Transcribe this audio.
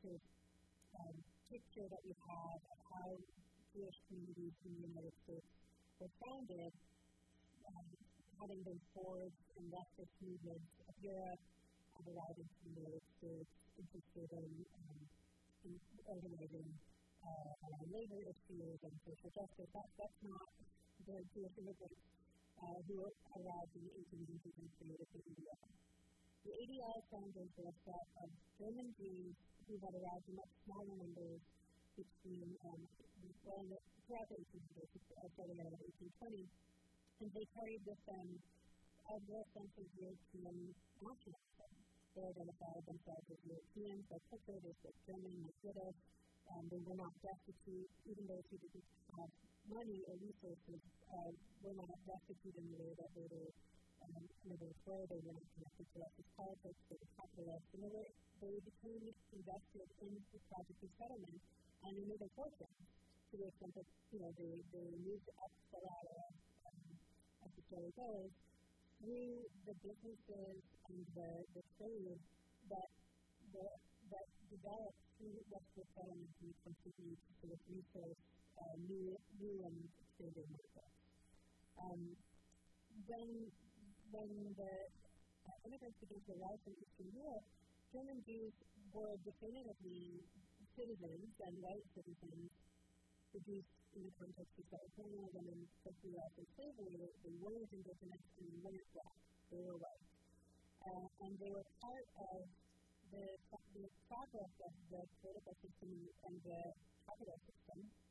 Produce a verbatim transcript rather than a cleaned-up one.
comprehensive um, picture that we have of how Jewish communities in the United States were founded, um, having been forged and leftist movements of Europe have arrived into the United States, interested in, um, in organizing uh, uh, labor issues and social justice. That, that's not the Jewish immigrants uh, who arrived in the eighteen nineties and created the A D L. The A D L founded a set of German Jews who had arrived in much smaller numbers between um, well, throughout the eighteen hundreds, starting around eighteen twenty, and they carried with them a real sense of European nationalism. They identified themselves as Europeans, like culture, they spoke German, like British. Um, they were not destitute, even those who didn't have money or resources uh, were not destitute in the way that they were um, immigrants were. They were not connected to leftist politics, they were capitalists, and they, were, they became invested in the project of settlement, and they made a fortune to the extent that, you know, they, they moved up the ladder um, as the story goes, through the businesses and the, the trade that the, that developed through westward settlement and contribute to this resource, uh, new, new and expanded markets. Um, when, when the uh, immigrants began to arrive from Eastern Europe, German Jews were definitively citizens and white citizens produced in the context of California, women, especially after slavery. They weren't indigenous and they weren't black. They were white. Uh, and they were part of the, the progress of the political system and the capital system